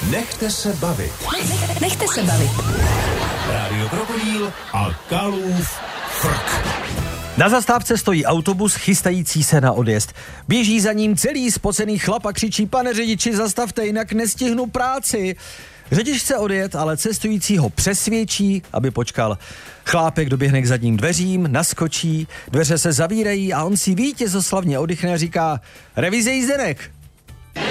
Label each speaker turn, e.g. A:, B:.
A: Nechte se bavit.
B: Nechte se bavit.
A: Rádio Krokodýl a Kalův frk.
C: Na zastávce stojí autobus chystající se na odjezd. Běží za ním celý spocený chlap a křičí: pane řidiči, zastavte, jinak nestihnu práci. Řidič chce odjet, ale cestující ho přesvědčí, aby počkal. Chlápek doběhne k zadním dveřím, naskočí, dveře se zavírají a on si vítězoslavně oddychne a říká: revize jízdenek.